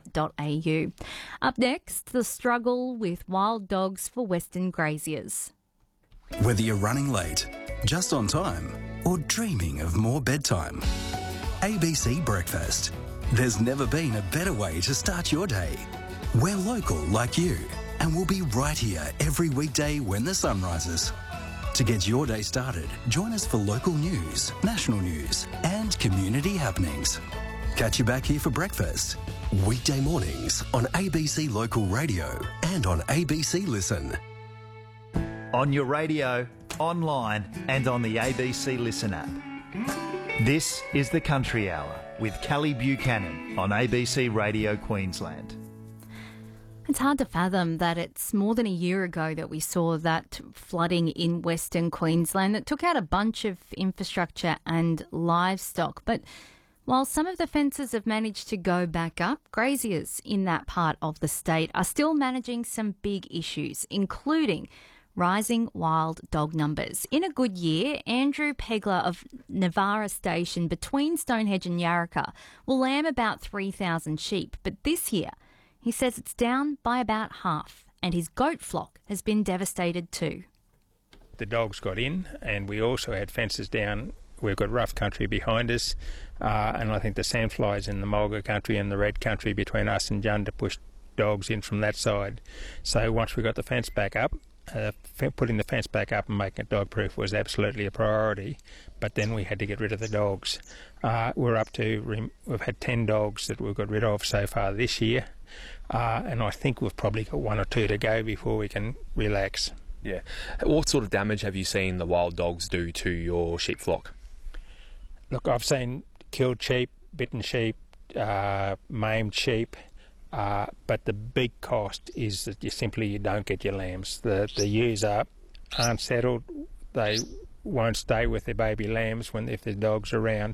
Up next, the struggle with wild dogs for Western graziers. Whether you're running late, just on time, or dreaming of more bedtime, ABC Breakfast. There's never been a better way to start your day. We're local like you, and we'll be right here every weekday when the sun rises. To get your day started, join us for local news, national news, and community happenings. Catch you back here for breakfast. Weekday mornings on ABC Local Radio and on ABC Listen. On your radio, online and on the ABC Listen app. This is the Country Hour with Callie Buchanan on ABC Radio Queensland. It's hard to fathom that it's more than a year ago that we saw that flooding in Western Queensland that took out a bunch of infrastructure and livestock. But while some of the fences have managed to go back up, graziers in that part of the state are still managing some big issues, including rising wild dog numbers. In a good year, Andrew Pegler of Navara Station between Stonehenge and Yarraka will lamb about 3,000 sheep, but this year he says it's down by about half, and his goat flock has been devastated too. The dogs got in, and we also had fences down. We've got rough country behind us, and I think the sandflies in the mulga country and the red country between us and Junda pushed dogs in from that side. So once we got the fence back up, putting the fence back up and making it dog-proof was absolutely a priority, but then we had to get rid of the dogs. We've had 10 dogs that we've got rid of so far this year, and I think we've probably got 1 or 2 to go before we can relax. Yeah. What sort of damage have you seen the wild dogs do to your sheep flock? Look, I've seen killed sheep, bitten sheep, maimed sheep, but the big cost is that you don't get your lambs. The ewes aren't settled. They won't stay with their baby lambs if there's dogs around,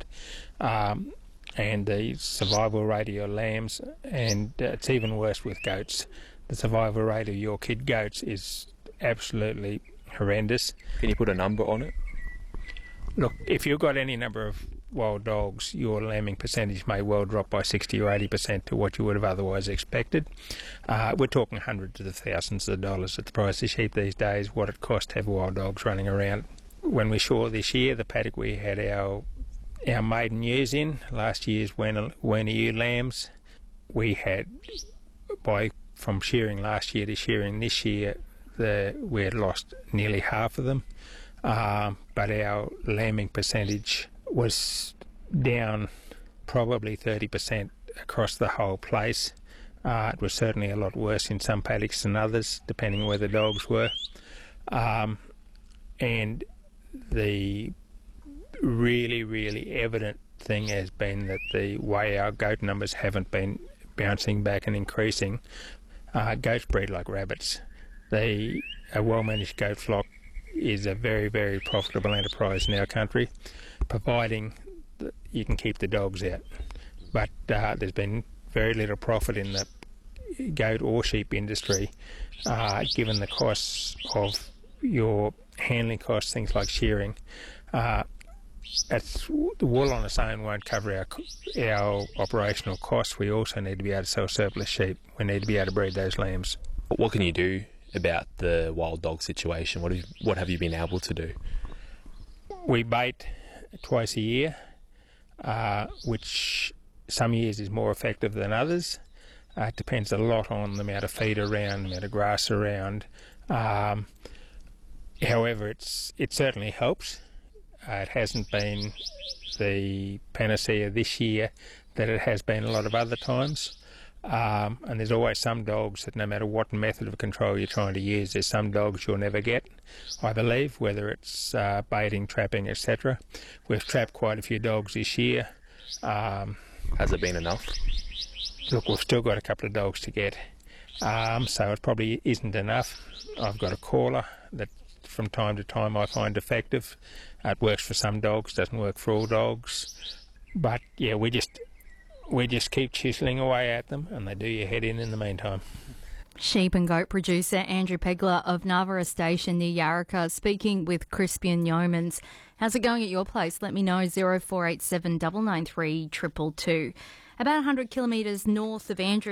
and the survival rate of your lambs, and it's even worse with goats. The survival rate of your kid goats is absolutely horrendous. Can you put a number on it? Look, if you've got any number of wild dogs, your lambing percentage may well drop by 60 or 80% to what you would have otherwise expected. We're talking hundreds of thousands of dollars at the price of sheep these days, what it costs to have wild dogs running around. When we saw this year, the paddock we had our maiden ewes in, last year's weaner ewe lambs, we had, from shearing last year to shearing this year, we had lost nearly half of them. But our lambing percentage was down probably 30% across the whole place. It was certainly a lot worse in some paddocks than others, depending where the dogs were. And the really, really evident thing has been that the way our goat numbers haven't been bouncing back and increasing. Goats breed like rabbits. A well-managed goat flock is a very, very profitable enterprise in our country, providing that you can keep the dogs out. But there's been very little profit in the goat or sheep industry, given the costs of your handling costs, things like shearing. The wool on its own won't cover our operational costs. We also need to be able to sell surplus sheep. We need to be able to breed those lambs. What can you do about the wild dog situation? What have you been able to do? We bait twice a year, which some years is more effective than others. It depends a lot on the amount of feed around, the amount of grass around. However, it certainly helps. It hasn't been the panacea this year that it has been a lot of other times. And there's always some dogs that no matter what method of control you're trying to use, there's some dogs you'll never get, I believe, whether it's baiting, trapping, etc. We've trapped quite a few dogs this year. Has it been enough? Look, we've still got a couple of dogs to get, so it probably isn't enough. I've got a caller that from time to time I find effective. It works for some dogs, doesn't work for all dogs. But yeah, we just keep chiselling away at them, and they do your head in the meantime. Sheep and goat producer Andrew Pegler of Navara Station near Yarraka speaking with Crispian Yeomans. How's it going at your place? Let me know, 0487 993 222. About 100 kilometres north of Andrew